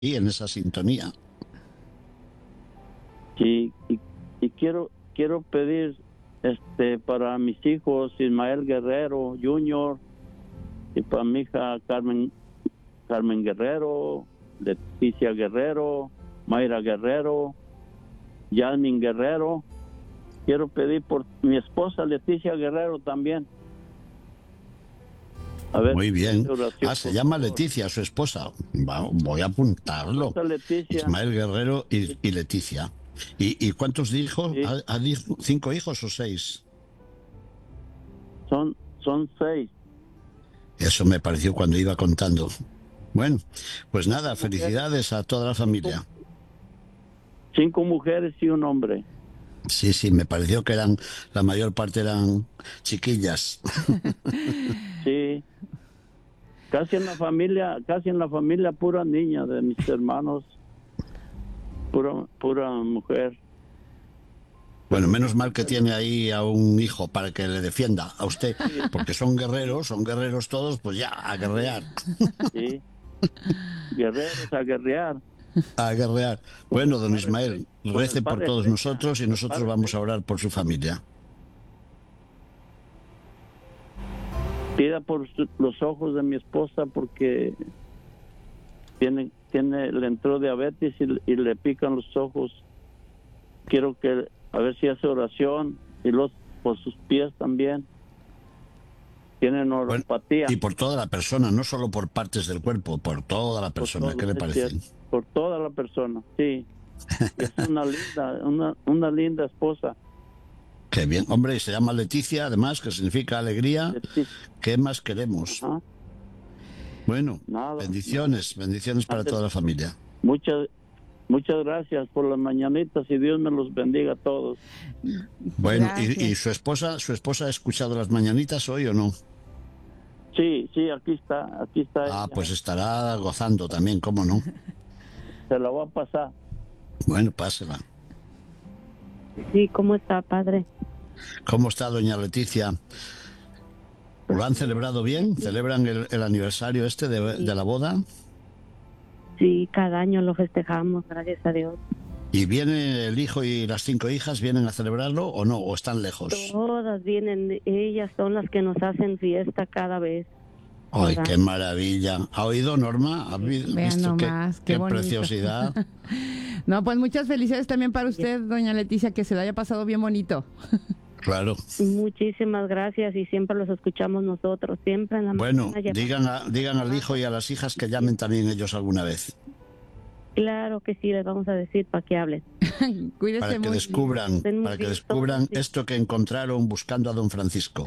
y en esa sintonía. Sí, y quiero pedir para mis hijos Ismael Guerrero Jr. y para mi hija Carmen Guerrero, Leticia Guerrero, Mayra Guerrero, Yasmin Guerrero. Quiero pedir por mi esposa Leticia Guerrero también. A ver, muy bien. oración, Se llama Leticia, su esposa. Voy a apuntarlo. Leticia. Ismael Guerrero y Leticia. ¿Y cuántos hijos? Sí. ¿Ha 5 hijos o 6? Son 6. Eso me pareció cuando iba contando. Bueno, pues nada, felicidades a toda la familia. 5 mujeres y un hombre. Sí, me pareció que la mayor parte eran chiquillas. Sí. Casi en la familia pura niña de mis hermanos. Pura mujer. Bueno, menos mal que tiene ahí a un hijo para que le defienda a usted, porque son guerreros todos, pues ya, a guerrear. Sí. Guerreros a guerrear. A guerrear. Bueno, don Ismael, rece por todos nosotros y nosotros vamos a orar por su familia. Pida por los ojos de mi esposa porque le entró diabetes y le pican los ojos. Quiero que a ver si hace oración y por sus pies también. Tiene neuropatía. Y por toda la persona, no solo por partes del cuerpo, por toda la persona. ¿Qué le parece? Por toda la persona, sí. Es una linda esposa. Qué bien. Hombre, y se llama Leticia, además, que significa alegría. Leticia. ¿Qué más queremos? Ajá. Bueno, bendiciones para toda la familia. Muchas gracias por las mañanitas y Dios me los bendiga a todos. Bueno, ¿y su esposa ha escuchado las mañanitas hoy o no? Sí, aquí está ella. Pues estará gozando también, ¿cómo no? Se la voy a pasar. Bueno, pásela. Sí, ¿cómo está, padre? ¿Cómo está, doña Leticia? ¿Lo han celebrado bien? ¿Celebran el aniversario de la boda? Sí, cada año lo festejamos, gracias a Dios. ¿Y viene el hijo y las 5 hijas, vienen a celebrarlo o no? ¿O están lejos? Todas vienen, ellas son las que nos hacen fiesta cada vez. ¡Ay, qué maravilla! ¿Ha oído, Norma? ¿Ha visto qué preciosidad? No, pues muchas felicidades también para usted, doña Leticia, que se lo haya pasado bien bonito. Claro. Muchísimas gracias y siempre los escuchamos nosotros, siempre en la mañana. Bueno, digan al hijo y a las hijas que llamen también ellos alguna vez. Claro que sí, les vamos a decir para que hablen. Cuídese para que descubran esto que encontraron buscando a don Francisco.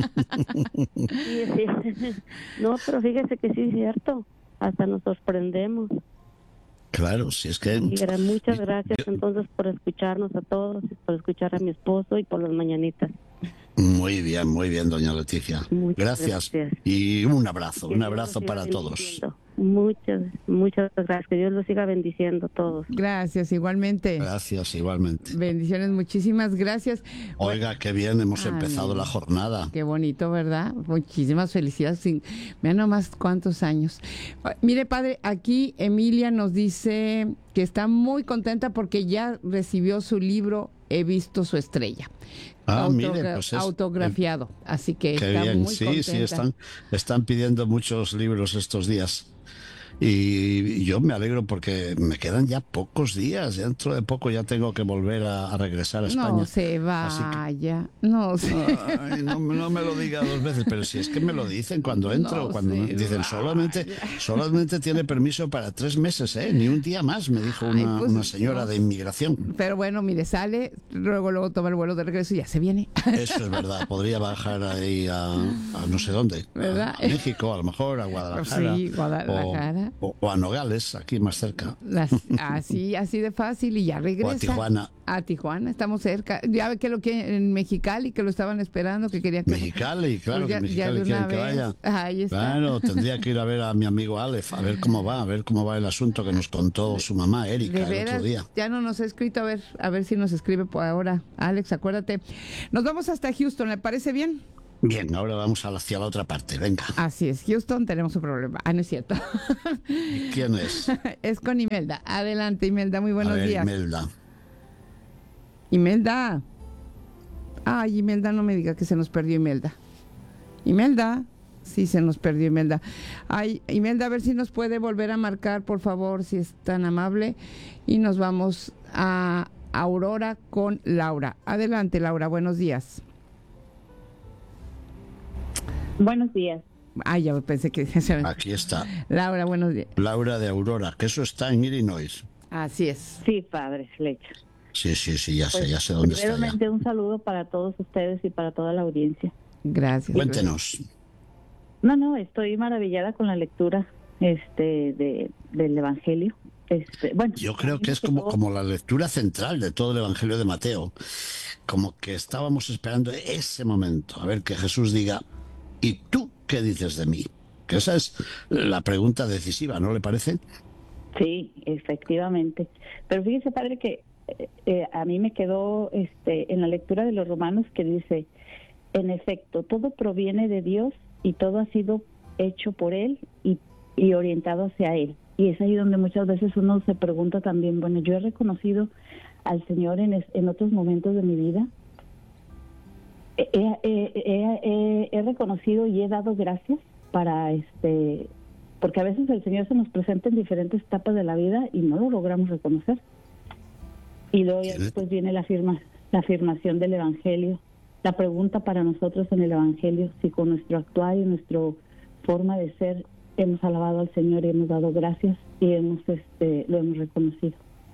Sí. No, pero fíjese que sí es cierto, hasta nos sorprendemos. Claro, si es que... Muchas gracias entonces por escucharnos a todos, por escuchar a mi esposo y por las mañanitas. Muy bien, doña Leticia. Gracias. Y un abrazo para todos. Muchas gracias. Que Dios los siga bendiciendo a todos. Gracias, igualmente. Gracias, igualmente. Bendiciones, muchísimas gracias. Oiga, qué bien hemos empezado la jornada. Qué bonito, ¿verdad? Muchísimas felicidades. Vean nomás cuántos años. Mire, padre, aquí Emilia nos dice que está muy contenta porque ya recibió su libro He visto su estrella. Mire, pues autografiado. Así que qué está bien. muy contenta. Sí, están pidiendo muchos libros estos días. Y yo me alegro porque me quedan ya pocos días. Dentro de poco ya tengo que volver a regresar a España. No se vaya. No me lo diga 2 veces, pero si es que me lo dicen cuando entro. Cuando me dicen solamente tiene permiso para 3 meses, ni un día más, me dijo una señora de inmigración. Pero bueno, mire, sale, luego toma el vuelo de regreso y ya se viene. Eso es verdad. Podría bajar ahí a no sé dónde. ¿Verdad? A México, a lo mejor, a Guadalajara. Sí, Guadalajara. O a Nogales, aquí más cerca. Así de fácil y ya regresa. O a Tijuana. A Tijuana, estamos cerca. Ya ve que lo que en Mexicali, que lo estaban esperando, que querían que... Mexicali, claro, pues que Mexicali quieren que vaya. Ahí está. Claro, tendría que ir a ver a mi amigo Aleph, a ver cómo va el asunto que nos contó su mamá, Erika, el otro día. Ya no nos ha escrito, a ver si nos escribe por ahora. Alex, acuérdate. Nos vamos hasta Houston, ¿le parece bien? Bien, ahora vamos hacia la otra parte, venga. Así es, Houston, tenemos un problema. No es cierto. ¿Quién es? Es con Imelda. Adelante, Imelda, muy buenos A ver, días. Imelda. Imelda. Ay, Imelda, no me diga que se nos perdió Imelda. Imelda. Sí, se nos perdió Imelda. Ay, Imelda, a ver si nos puede volver a marcar, por favor, si es tan amable. Y nos vamos a Aurora con Laura. Adelante, Laura, buenos días. Buenos días. Ay, ya pensé que... Aquí está. Laura, buenos días. Laura de Aurora, que eso está en Illinois. Así es. Sí, padre, Lecha. Sí, ya Pues, sé dónde está ya. Primeramente, un saludo para todos ustedes y para toda la audiencia. Gracias. Cuéntenos. No, estoy maravillada con la lectura del Evangelio. Bueno, Yo creo que es como la lectura central de todo el Evangelio de Mateo. Como que estábamos esperando ese momento, a ver que Jesús diga, ¿y tú qué dices de mí? Que esa es la pregunta decisiva, ¿no le parece? Sí, efectivamente. Pero fíjese, padre, que a mí me quedó en la lectura de los Romanos que dice, en efecto, todo proviene de Dios y todo ha sido hecho por Él y orientado hacia Él. Y es ahí donde muchas veces uno se pregunta también, bueno, yo he reconocido al Señor en otros momentos de mi vida. He reconocido y he dado gracias para porque a veces el Señor se nos presenta en diferentes etapas de la vida y no lo logramos reconocer. Y luego ya después viene la afirmación del Evangelio, la pregunta para nosotros en el Evangelio, si con nuestro actuar y nuestra forma de ser hemos alabado al Señor y hemos dado gracias y lo hemos reconocido.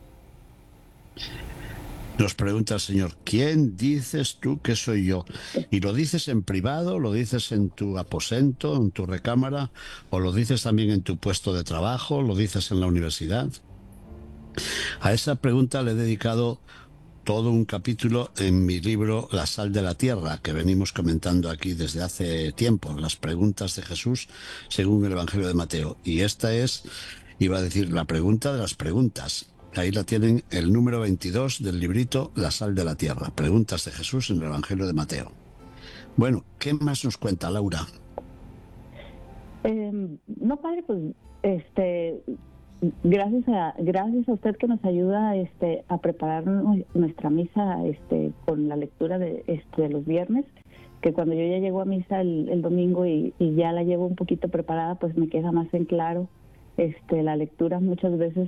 Nos pregunta el Señor, ¿quién dices tú que soy yo? ¿Y lo dices en privado, lo dices en tu aposento, en tu recámara, o lo dices también en tu puesto de trabajo, lo dices en la universidad? A esa pregunta le he dedicado todo un capítulo en mi libro La sal de la tierra, que venimos comentando aquí desde hace tiempo, las preguntas de Jesús según el Evangelio de Mateo. Y esta es, iba a decir, la pregunta de las preguntas. Ahí la tienen, el número 22 del librito La sal de la tierra, preguntas de Jesús en el Evangelio de Mateo. Bueno, ¿qué más nos cuenta, Laura? No, padre, pues gracias a usted que nos ayuda a preparar nuestra misa con la lectura de los viernes, que cuando yo ya llego a misa el domingo y ya la llevo un poquito preparada, pues me queda más en claro la lectura. Muchas veces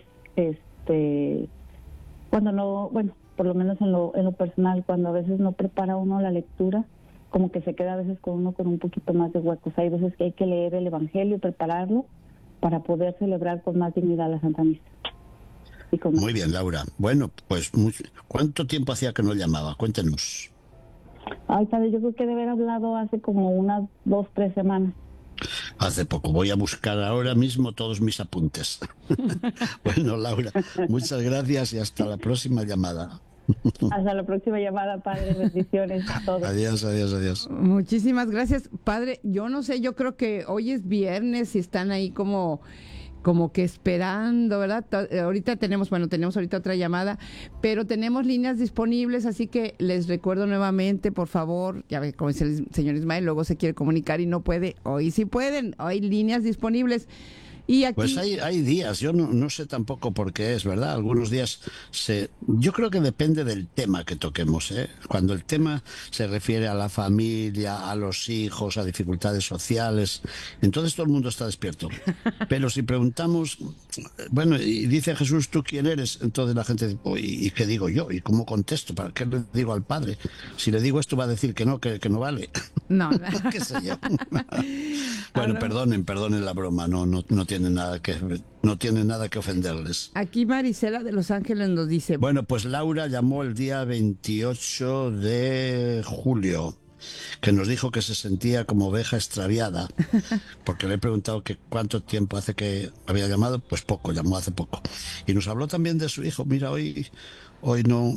cuando no, bueno, por lo menos en lo personal, cuando a veces no prepara uno la lectura, como que se queda a veces con uno con un poquito más de huecos. Hay veces que hay que leer el Evangelio, prepararlo para poder celebrar con más dignidad la Santa Misa. Muy bien, Laura. Bueno, pues ¿cuánto tiempo hacía que no llamaba? Cuéntenos. Ay, padre, yo creo que debe haber hablado hace como unas 2-3 semanas. Hace poco. Voy a buscar ahora mismo todos mis apuntes. Bueno, Laura, muchas gracias y hasta la próxima llamada. Hasta la próxima llamada, padre. Bendiciones a todos. Adiós. Muchísimas gracias, padre. Yo no sé, yo creo que hoy es viernes y están ahí como que esperando, ¿verdad? Ahorita tenemos ahorita otra llamada, pero tenemos líneas disponibles, así que les recuerdo nuevamente, por favor, ya ve, como dice el señor Ismael, luego se quiere comunicar y no puede, hoy sí pueden, hay líneas disponibles. Y aquí... Pues hay días, yo no sé tampoco por qué es, ¿verdad? Algunos días yo creo que depende del tema que toquemos, ¿eh? Cuando el tema se refiere a la familia, a los hijos, a dificultades sociales, entonces todo el mundo está despierto. Pero si preguntamos, bueno, y dice Jesús, ¿tú quién eres? Entonces la gente dice, ¿y qué digo yo? ¿Y cómo contesto? ¿Para qué le digo al Padre? Si le digo esto va a decir que no vale. No. ¿Qué sé yo? Bueno, perdonen la broma, no tiene nada que ofenderles. Aquí Marisela de Los Ángeles nos dice... Bueno, pues Laura llamó el día 28 de julio, que nos dijo que se sentía como oveja extraviada, porque le he preguntado que cuánto tiempo hace que había llamado, pues poco, llamó hace poco. Y nos habló también de su hijo. Mira, hoy no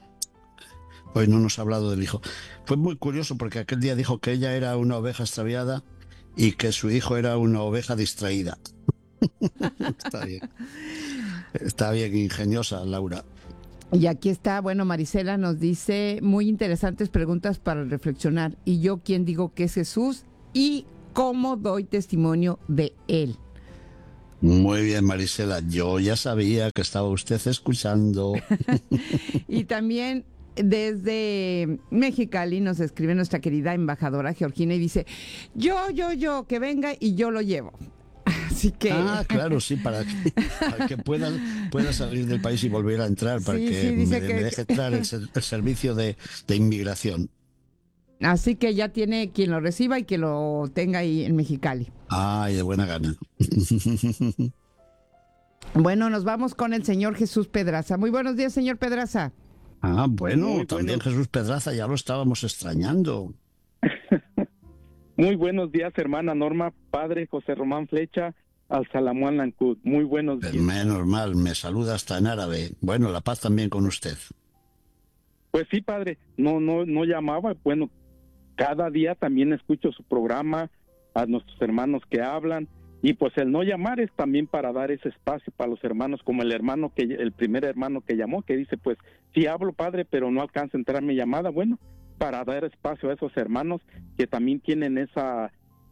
nos ha hablado del hijo. Fue muy curioso porque aquel día dijo que ella era una oveja extraviada y que su hijo era una oveja distraída. Está bien, ingeniosa, Laura. Y aquí está, bueno, Marisela nos dice, muy interesantes preguntas para reflexionar. Y yo, ¿quién digo que es Jesús? Y cómo doy testimonio de él. Muy bien, Marisela. Yo ya sabía que estaba usted escuchando. Y también desde Mexicali nos escribe nuestra querida embajadora Georgina y dice, yo, que venga y yo lo llevo. Así que... Ah, claro, sí, para que pueda salir del país y volver a entrar, para que me deje entrar el servicio de inmigración. Así que ya tiene quien lo reciba y que lo tenga ahí en Mexicali. Ay, de buena gana. Bueno, nos vamos con el señor Jesús Pedraza. Muy buenos días, señor Pedraza. Ah, bueno, también Jesús Pedraza, ya lo estábamos extrañando. Muy buenos días, hermana Norma, padre José Román Flecha, al Salamuán Lancud. Muy buenos días. Menos mal, me saluda hasta en árabe. Bueno, la paz también con usted. Pues sí, padre, no llamaba. Bueno, cada día también escucho su programa, a nuestros hermanos que hablan, y pues el no llamar es también para dar ese espacio para los hermanos, como el primer hermano que llamó, que dice, pues, sí hablo, padre, pero no alcanza a entrar mi llamada. Bueno, para dar espacio a esos hermanos que también tienen esa,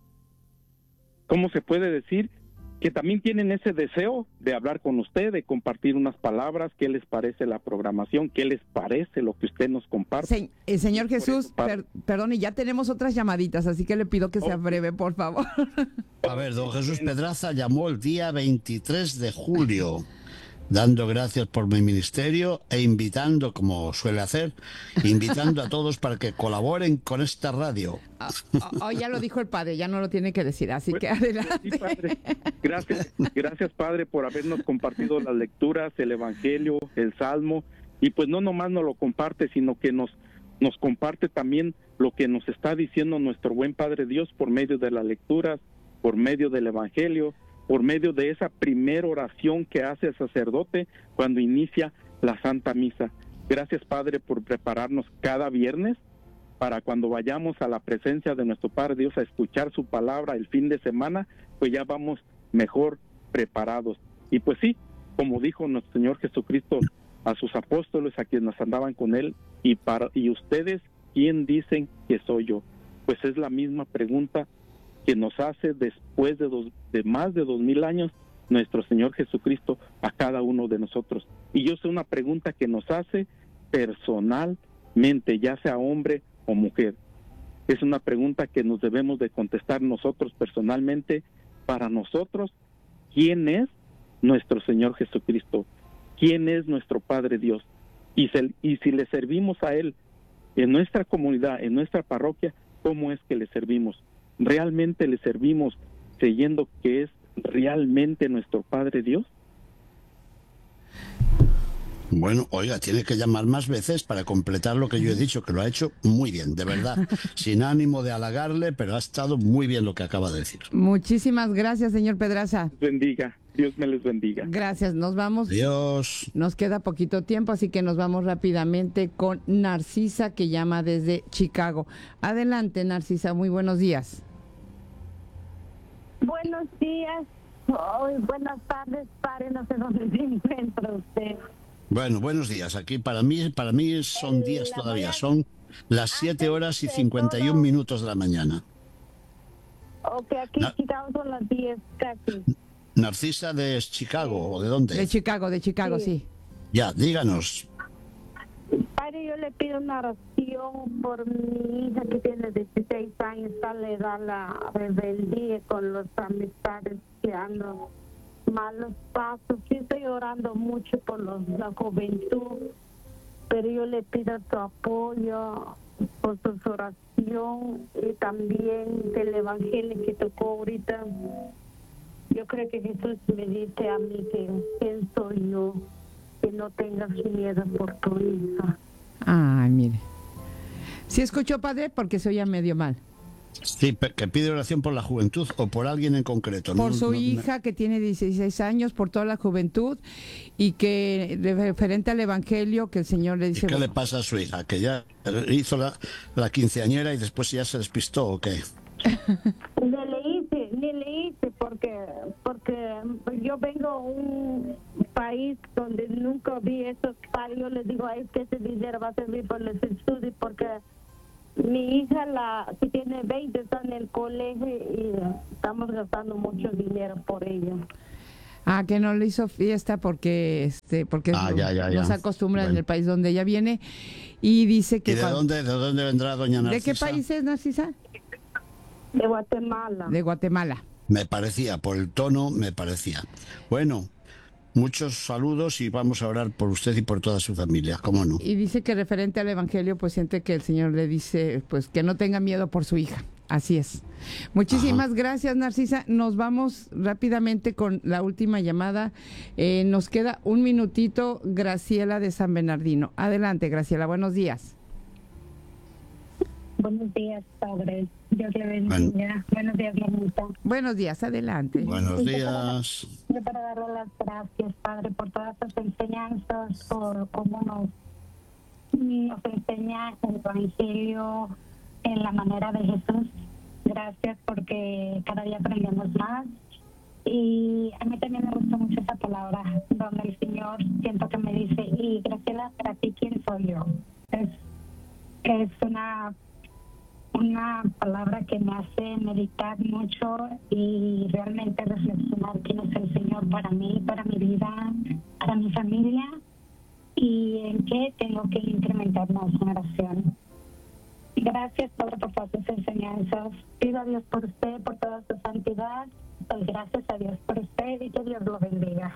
¿cómo se puede decir? Que también tienen ese deseo de hablar con usted, de compartir unas palabras. ¿Qué les parece la programación? ¿Qué les parece lo que usted nos comparte? Señor Jesús, perdón, y ya tenemos otras llamaditas, así que le pido que sea breve, por favor. A ver, don Jesús Pedraza llamó el día 23 de julio, dando gracias por mi ministerio e invitando, como suele hacer, invitando a todos para que colaboren con esta radio. Ya lo dijo el padre, ya no lo tiene que decir, así que adelante. Sí, padre. Gracias, padre, por habernos compartido las lecturas, el Evangelio, el Salmo, y pues no nomás nos lo comparte, sino que nos comparte también lo que nos está diciendo nuestro buen Padre Dios por medio de las lecturas, por medio del Evangelio, por medio de esa primera oración que hace el sacerdote cuando inicia la Santa Misa. Gracias, Padre, por prepararnos cada viernes para cuando vayamos a la presencia de nuestro Padre Dios a escuchar su palabra el fin de semana, pues ya vamos mejor preparados. Y pues sí, como dijo nuestro Señor Jesucristo a sus apóstoles, a quienes andaban con él, y ustedes, ¿quién dicen que soy yo? Pues es la misma pregunta que nos hace después de más de 2000 años nuestro Señor Jesucristo a cada uno de nosotros. Y yo sé una pregunta que nos hace personalmente, ya sea hombre o mujer. Es una pregunta que nos debemos de contestar nosotros personalmente. Para nosotros, ¿quién es nuestro Señor Jesucristo? ¿Quién es nuestro Padre Dios? Y si le servimos a Él en nuestra comunidad, en nuestra parroquia, ¿cómo es que le servimos? ¿Realmente le servimos creyendo que es realmente nuestro Padre Dios? Bueno, oiga, tiene que llamar más veces para completar lo que yo he dicho, que lo ha hecho muy bien, de verdad, sin ánimo de halagarle, pero ha estado muy bien lo que acaba de decir. Muchísimas gracias, señor Pedraza. Bendiga, Dios me les bendiga. Gracias, nos vamos. Adiós. Nos queda poquito tiempo, así que nos vamos rápidamente con Narcisa, que llama desde Chicago. Adelante, Narcisa, muy buenos días. Buenos días, buenas tardes, padre, no sé dónde se encuentra usted. Bueno, buenos días. Aquí para mí son días todavía. Son las 7:51 de la mañana. Ok, aquí en Chicago son las 10 casi. Narcisa de Chicago, ¿o de dónde? De Chicago, sí. Ya, díganos. Padre, yo le pido una oración por mi hija que tiene 16 años, le da la rebeldía con los amistades que andan malos pasos. Sí, estoy orando mucho por la juventud, pero yo le pido tu apoyo, por su oración y también del evangelio que tocó ahorita. Yo creo que Jesús me dice a mí que quién soy yo, que no tengas miedo por tu hija. Ay, mire. ¿Sí escuchó, padre? Porque se oía medio mal. Sí, que pide oración por la juventud o por alguien en concreto. Por su hija que tiene 16 años, por toda la juventud, y que referente al evangelio que el Señor le dice... ¿Y qué le pasa a su hija? ¿Que ya hizo la quinceañera y después ya se despistó o qué? ni le hice porque yo vengo a un país donde nunca vi eso. Yo les digo a él que ese dinero va a servir para los estudios, porque mi hija, que tiene 20, está en el colegio y estamos gastando mucho dinero por ella. Que no le hizo fiesta porque no se acostumbra en el país donde ella viene, y dice que... ¿Y de dónde vendrá doña Narcisa? ¿De qué país es, Narcisa? De Guatemala. De Guatemala. Me parecía, por el tono me parecía. Bueno, muchos saludos y vamos a orar por usted y por toda su familia, ¿cómo no? Y dice que referente al Evangelio, pues siente que el Señor le dice pues que no tenga miedo por su hija. Así es. Muchísimas gracias, Narcisa. Nos vamos rápidamente con la última llamada. Nos queda un minutito. Graciela de San Bernardino. Adelante, Graciela. Buenos días. Buenos días, Padre. Dios le bendiga. Buenos días, Marmita. Buenos días, adelante. Buenos días. Yo para darle las gracias, Padre, por todas las enseñanzas, por cómo nos enseña el Evangelio en la manera de Jesús. Gracias porque cada día aprendemos más. Y a mí también me gustó mucho esa palabra, donde el Señor siento que me dice, y Graciela, para ti, ¿quién soy yo? Es una palabra que me hace meditar mucho y realmente reflexionar quién es el Señor para mí, para mi vida, para mi familia, y en qué tengo que incrementar más en oración. Gracias, Padre, por todas sus enseñanzas. Pido a Dios por usted, por toda su santidad. Pues gracias a Dios por usted y que Dios lo bendiga.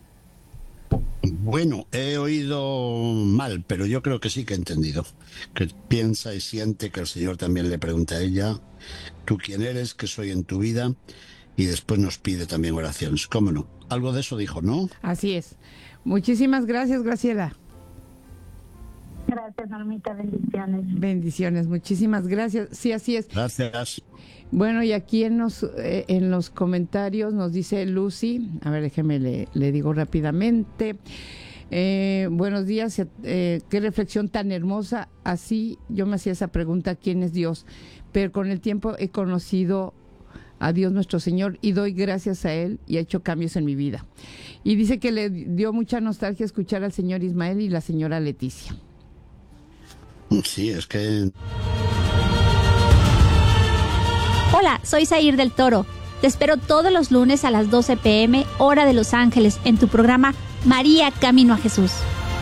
Bueno, he oído mal, pero yo creo que sí que he entendido. Que piensa y siente que el Señor también le pregunta a ella, ¿tú quién eres? ¿Qué soy en tu vida? Y después nos pide también oraciones. ¿Cómo no? Algo de eso dijo, ¿no? Así es. Muchísimas gracias, Graciela. Gracias, Normita. Bendiciones. Bendiciones. Muchísimas gracias. Sí, así es. Gracias. Bueno, y aquí en los comentarios nos dice Lucy, a ver, déjeme le digo rápidamente. Buenos días, qué reflexión tan hermosa. Así yo me hacía esa pregunta, ¿quién es Dios? Pero con el tiempo he conocido a Dios nuestro Señor y doy gracias a Él y ha hecho cambios en mi vida. Y dice que le dio mucha nostalgia escuchar al señor Ismael y la señora Leticia. Sí, es que... Hola, soy Zair del Toro. Te espero todos los lunes a las 12 p.m., hora de Los Ángeles, en tu programa María Camino a Jesús.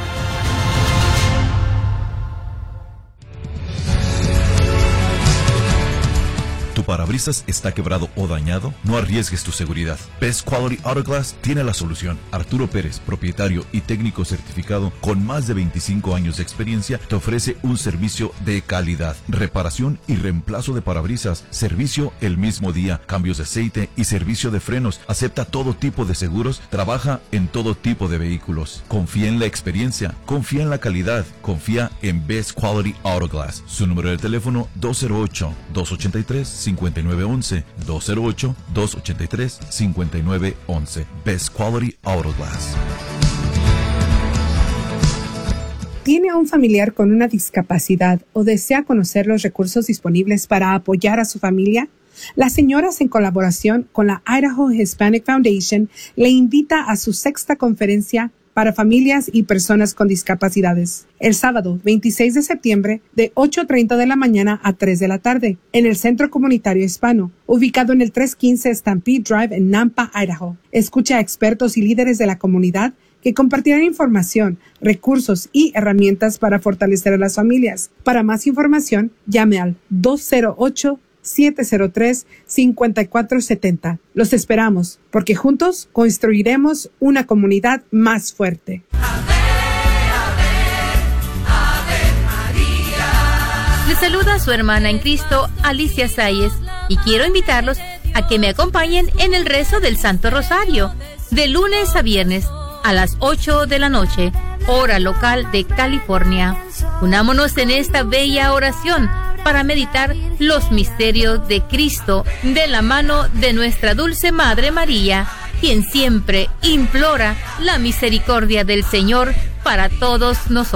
¿Tu parabrisas está quebrado o dañado? No arriesgues tu seguridad. Best Quality Auto Glass tiene la solución. Arturo Pérez, propietario y técnico certificado con más de 25 años de experiencia, te ofrece un servicio de calidad, reparación y reemplazo de parabrisas, servicio el mismo día, cambios de aceite y servicio de frenos. Acepta todo tipo de seguros, trabaja en todo tipo de vehículos. Confía en la experiencia, confía en la calidad, confía en Best Quality Auto Glass. Su número de teléfono 208-283-5911, 208-283-5911. Best Quality Auto Glass. ¿Tiene a un familiar con una discapacidad o desea conocer los recursos disponibles para apoyar a su familia? Las señoras, en colaboración con la Idaho Hispanic Foundation, le invita a su 6ª conferencia para familias y personas con discapacidades, el sábado 26 de septiembre de 8:30 de la mañana a 3 de la tarde, en el Centro Comunitario Hispano, ubicado en el 315 Stampede Drive en Nampa, Idaho. Escucha a expertos y líderes de la comunidad que compartirán información, recursos y herramientas para fortalecer a las familias. Para más información, llame al 208-703-5470. Los esperamos, porque juntos construiremos una comunidad más fuerte. Les saluda su hermana en Cristo, Alicia Sáyez, y quiero invitarlos a que me acompañen en el rezo del Santo Rosario, de lunes a viernes, a las 8 de la noche, hora local de California. Unámonos en esta bella oración para meditar los misterios de Cristo de la mano de nuestra dulce Madre María, quien siempre implora la misericordia del Señor para todos nosotros.